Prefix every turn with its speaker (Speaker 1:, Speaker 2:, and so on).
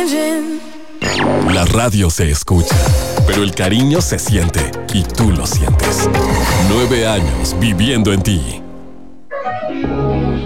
Speaker 1: La radio se escucha, pero el cariño se siente y tú lo sientes. 9 años viviendo en ti.